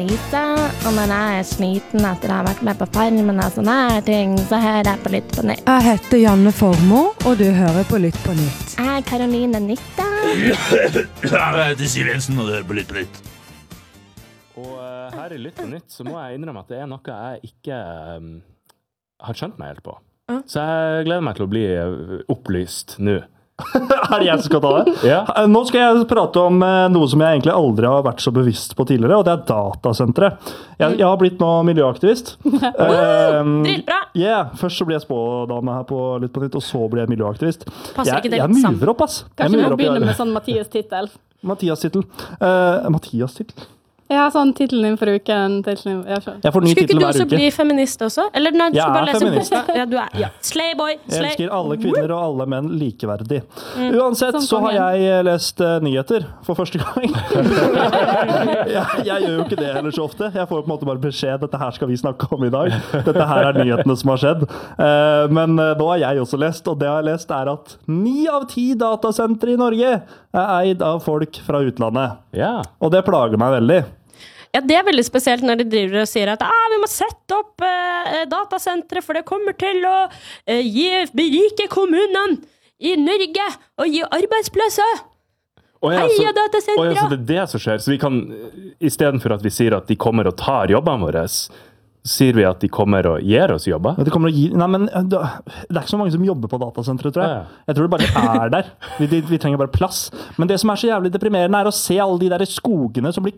Lisa, og når jeg er sliten etter å ha vært med på Farmen og sånne her ting, så hører jeg på Lytt på nytt. Jeg heter Janne Formoe, og du hører på Lytt på nytt. Jeg er Karoline Nytta. Jeg heter Siv Jensen, og du hører på Lytt på nytt. Og her i Lytt på nytt så må jeg innrømme at det noe jeg ikke har skjønt meg helt på. Så jeg gleder meg til å bli opplyst nå. Er det jeg som skal ta det? Ja. Nå skal jeg prate om noe som jeg egentlig aldri har vært så bevisst på tidligere, og det er datasenteret. Jeg har blitt nå miljøaktivist. Dritbra! Først så ble jeg spådame her på Lytt på nytt, og så ble jeg miljøaktivist. Passer ikke det jeg litt sammen? mover opp, ass. Kanskje du begynner med sånn Mathias-titel? Mathias-titel. Mathias-titel? Ja, sånn titelen din for uken. Jeg får ny Skulle ikke titel du hver også uke. bli feminist også? Eller nei, du Jeg skal bare er lese feminist. Ja, du er. Ja. Slayboy! Jeg elsker alle kvinner og alle menn likeverdig. Uansett Som så har kongen. jeg lest nyheter for første gang. jeg gjør jo ikke det heller så ofte. Jeg får på en måte bare beskjed, dette her skal vi snakke om i dag. Dette her er nyhetene som har skjedd. Men nå har jeg også lest, og det jeg har lest er at 9 av 10 datasentre i Norge er eid av folk fra utlandet. Ja. Og det plager meg veldig. Ja, det er veldig spesielt når de driver og sier at vi må sette opp datasentre, for det kommer til å berike kommunene i Norge og gi arbeidsplasser. Heia datasentre! Så det er det som skjer. Så vi kan, i stedet for at vi sier at de kommer og tar jobbene våre, sier vi at de kommer og gir oss jobber? Det kommer å gi... Nei, men det er ikke så mange som jobber på datasenteret, tror jeg. Ja. Jeg tror det bare er der. Vi trenger bare plass. Men det som er så jævlig deprimerende er å se alle de der skogene som blir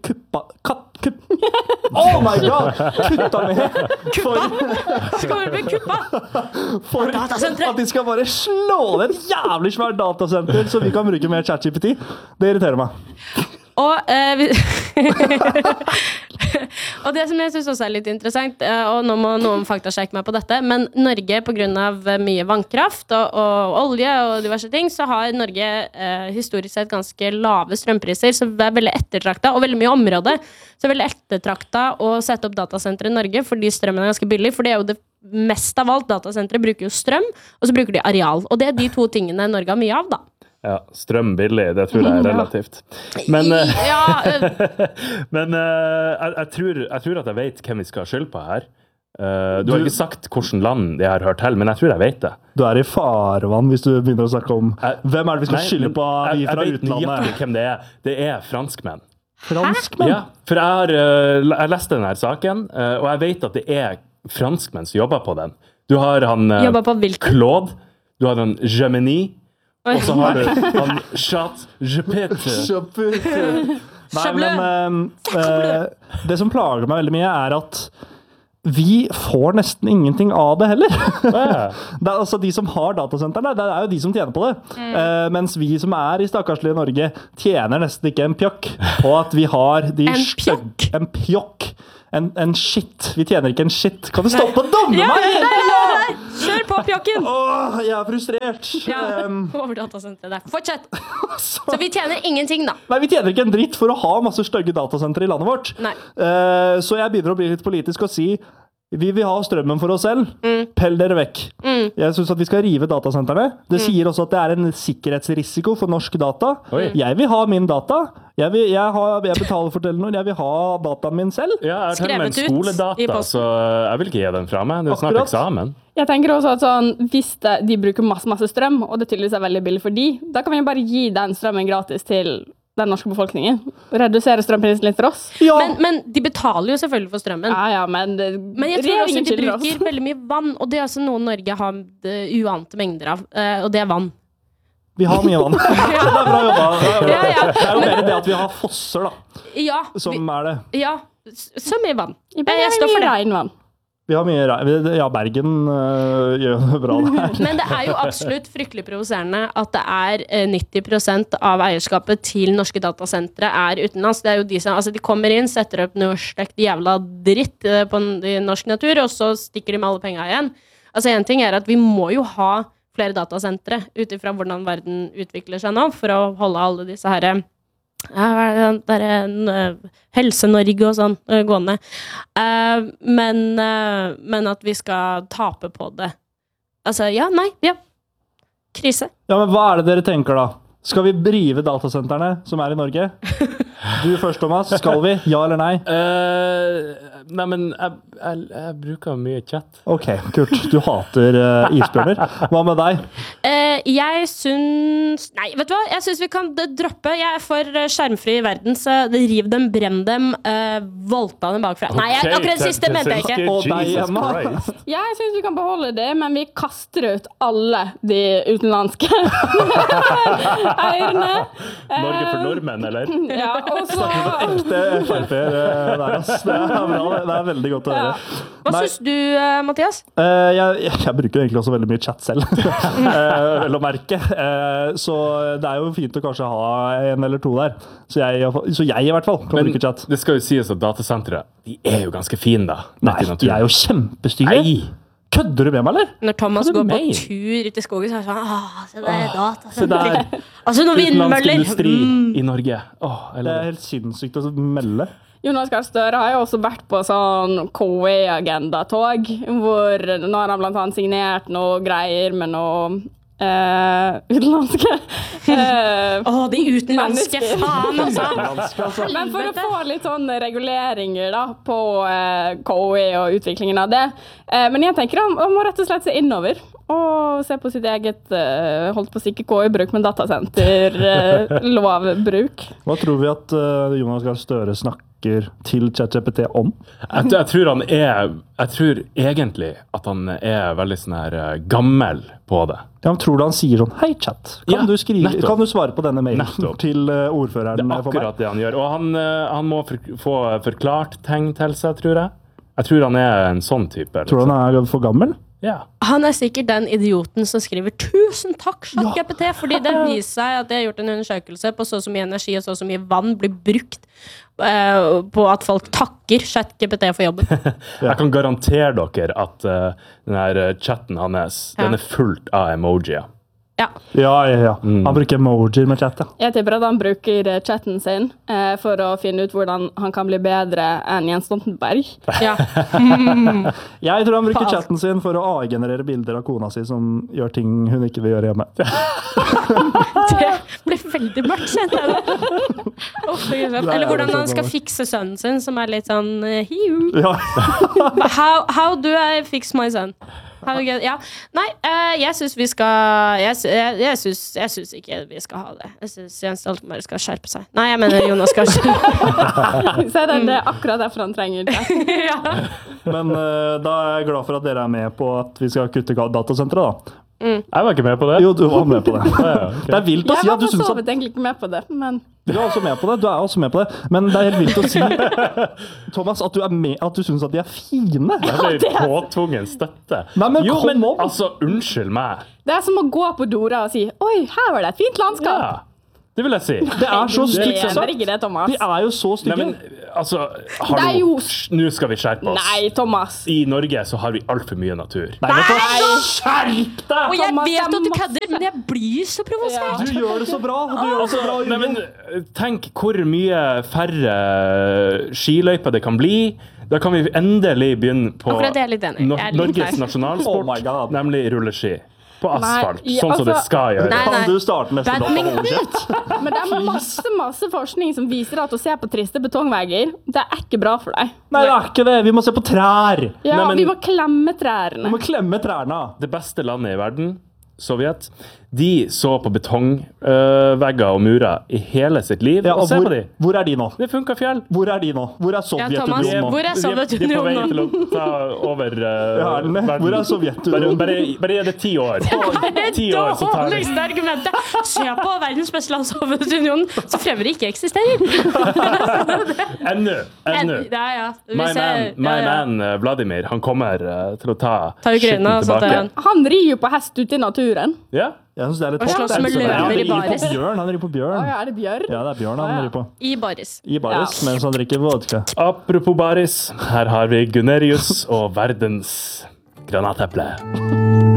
Oh my god! Kutta med! Skal vi bli kuppa? For Datasenteret! at de skal bare slå ned et jævlig svært datasenter, så vi kan bruke mer ChatGPT. Det irriterer meg. Og, og det som jeg synes også er litt interessant, og nå må noen faktasjekke meg på dette, men Norge på grunn av mye vannkraft og olje og diverse ting, så har Norge historisk sett ganske lave strømpriser, så det er veldig ettertraktet, og veldig mye område, så det er veldig ettertraktet å sette opp datasenter i Norge, fordi strømmen er ganske billig, for det er jo det mest av alt, datasenteret bruker jo strøm, og så bruker de areal, og det er de to tingene Norge har mye av da. Ja, strøm billig, det tror jeg er relativt. Men, men jeg tror at jeg vet hvem vi skal skylde på her. Du har ikke sagt hvilket land det har hørt til, men jeg tror jeg vet det. Du er i farevann hvis du begynner å snakke om hvem er det vi skal skylde på vi fra jeg vet utlandet. nøyaktig hvem det er. Det er franskmenn. Franskmenn? Ja, for jeg leste denne saken, og jeg vet at det er franskmenn som jobber på den. Du har han Jobber på hvilken? Claude, du har han Gemini, og så har du han Chat GPT. Nei, men det som plager meg veldig mye er at vi får nesten ingenting av det heller. Det er altså de som har datasentrene, det er jo de som tjener på det. Mens vi som er i stakkarslige Norge tjener nesten ikke en pjokk på at vi har de en pjokk. En shit. Vi tjener ikke en shit. Kan du stoppe å domme meg? Kjør på pjokken! Åh, jeg er frustrert. Over datasenteret der. Fortsett! Så vi tjener ingenting da. Nei, vi tjener ikke en dritt for å ha masse stygge datasentre i landet vårt. Nei. Så jeg begynner å bli litt politisk og si vi vil ha strømmen for oss selv. Pell dere vekk. Jeg synes at vi skal rive datasentrene. Det sier også at det er en sikkerhetsrisiko for norsk data. Oi. Jeg vil ha min data. Jeg betaler for Telenor. Jeg vil ha dataen min selv. Ja, jeg har til og med en Skrevet ut i skoledata, posten. så jeg vil ikke gi den fra meg. Det er snart Akkurat. eksamen. Jeg tenker også at sånn, hvis de bruker masse strøm, og det tydeligvis er veldig billig for de, da kan vi bare gi den strømmen gratis til den norske befolkningen. Redusere strømprisen litt for oss. Ja. Men de betaler jo selvfølgelig for strømmen. Ja, men Men jeg tror også de bruker veldig mye vann, og det er også noe Norge har uante mengder av, og det er vann. Vi har mye vann. Det er bra jobba. Ja. Det er jo mer det at vi har fosser da, Ja, som er det. ja, så mye vann. Jeg står for det. regnvann. Vi har mye ja, Bergen gjør det bra der. Men det er jo absolutt fryktelig provoserende at det er 90% av eierskapet til norske datasentre er utenlands. Det er jo de som, altså de kommer inn, setter opp noe slekt jævla dritt i norsk natur, og så stikker de med alle penger igjen. Altså en ting er at vi må jo ha flere datasentre utifra hvordan verden utvikler seg nå, for å holde alle disse her Helse-Norge og sånn gående. Men at vi skal tape på det. Altså, ja. Krise. Ja, men hva er det dere tenker da? Skal vi drive datasentrene som er i Norge? Du først, Thomas. Skal vi? Ja eller nei? Nei, men jeg bruker mye chat. Ok, kult. Du hater isbjørner. Hva med deg? Jeg syns Nei, vet du hva? Jeg syns vi kan droppe. Jeg er for skjermfri verden, så riv dem, brenn dem, voldta dem bakfra. Nei, akkurat det siste mente jeg ikke. Og deg, Jesus Emma? Christ. Jeg syns vi kan beholde det, men vi kaster ut alle de utenlandske eierne. Norge for nordmenn, eller? Ja, og så Ekte FrP-er der, ass. Det er bra. Det er veldig godt å høre. Hva syns du, Mathias? Jeg bruker egentlig også veldig mye chat selv, vel å merke. Så det er jo fint å kanskje ha en eller to der. Så jeg i hvert fall kan Men bruke chat. det skal jo sies at datasenteret, de er jo ganske fine da. Nei, de er jo kjempestygge. Nei. Kødder du med meg, eller? Når Thomas Hva er det går på med? tur ut i skogen, så er det sånn se det er Se datasenter. der, Altså noen utenlandsk vindmøller. industri i Norge. Det er helt sinnssykt å melde. Jonas Gahr Støre har jo også vært på sånn KE-agenda-tog, hvor nå har han blant annet signert noe greier med noe utenlandske De utenlandske, mennesker. faen altså. Men for å få litt sånn reguleringer da, på KI og utviklingen av det. Men jeg tenker han må rett og slett se innover og se på sitt eget, holdt på å si ikke KI-bruk, men datasenter, lovbruk. Hva tror vi at Jonas Gahr Støre snakker til ChatGPT om? Jeg tror egentlig at han er veldig sånn her gammel på det. Ja, tror du han sier sånn, hei chat, Ja, kan du svare på denne mailen Nettopp. til Det ordføreren er for meg? akkurat det han gjør. Og han må få forklart ting til seg, tror jeg. Jeg tror han er en sånn type. Tror du han er for gammel? Ja. Han er sikkert den idioten som skriver 1000 takk, ChatGPT, fordi det viser seg at det har gjort en undersøkelse på så mye energi og så mye vann blir brukt på at folk takker ChatGPT for jobben. Jeg kan garantere dere at den her chatten hans, den er fullt av emojier. Ja. Ja. Han bruker emojier med chat, ja. Jeg tipper at han bruker chatten sin for å finne ut hvordan han kan bli bedre enn Jens Stoltenberg. Ja. Jeg tror han bruker På alt. chatten sin for å AI-generere bilder av kona si som gjør ting hun ikke vil gjøre hjemme. Det blir veldig mørkt, kjenner jeg det. Eller hvordan han skal fikse sønnen sin, som er litt sånn hiu. Ja. How do I fix my son? Ja. Nei, jeg syns vi skal Jeg syns ikke vi skal ha det. Jeg syns Jens Stoltenberg skal skjerpe seg. Nei, jeg mener Jonas Gahr Støre. Så det er akkurat derfor han trenger det. Ja. Men da er jeg glad for at dere er med på at vi skal kutte datasenteret, da. Jeg var ikke med på det. Jo, du var med på det. Ja, ok. Det er vilt å si Jeg var at du for syns så at vidt egentlig ikke med på det, men du er også med på det. Du er også med på det. Men det er helt vilt å si, Thomas, at du syns at de er fine. Jeg ble påtvungen støtte. Nei, men jo, kom men on. altså, unnskyld meg. det er som å gå på Dora og si «Oi, her var det et fint landskap!» Ja, det vil jeg si. Det er så Du stygt mener sagt. ikke det, Thomas. De er jo så Nei, stygge. men altså, Det er hallo, jo- nå skal vi skjerpe oss. Nei, Thomas. I Norge så har vi alt for mye natur. Nei, vet du hva? Skjerp deg! Og jeg Thomas, vet at du det er kødder, men jeg blir så provosert. Du gjør det så bra. Du gjør det så bra. Nei, men tenk hvor mye færre skiløyper det kan bli. Da kan vi endelig begynne på Akkurat det er jeg litt enig i. Jeg er litt Norges der. Oh nasjonalsport, my God. nemlig rulleski. På asfalt, Nei, sånn som det altså- skal gjøre. Nei, Kan du starte neste dag og holde Badminton. kjeft? Men det er masse forskning som viser at å se på triste betongvegger, det er ikke bra for deg. Nei, det er ikke det. Vi må se på trær. Ja, Nei, men- vi må klemme Vi trærne. må klemme trærne. Det beste landet i verden, Sovjet, de så på betongvegger og murer i hele sitt liv. Ja, og og se på de. hvor er de nå? Det funker fjell. Hvor er de nå? Hvor er Thomas, Sovjetunionen nå? hvor er De er på Sovjetunionen vei nå? til å ta over Ja, er den det? Hvor er Sovjetunionen? Bare gi det 10 år. 10 år, så tar vi. Dårligste argumentet. Se på verdens beste land, Sovjetunionen, så fremmer det ikke eksisterer. Ennå. Ja. Vi My ser- man Vladimir, han kommer til å ta Ta Ukraina, skitten sånn at tilbake. Han rir jo på hest ute i naturen. Ja? Jeg synes det er litt Og slåss hot. med Det er løver i rir på baris. bjørn. Han rir på Å bjørn. ja, er det bjørn? Ja, det er bjørn han rir på. I baris. I baris, mens han drikker vodka. Apropos baris, her har vi Gunerius og verdens granateple.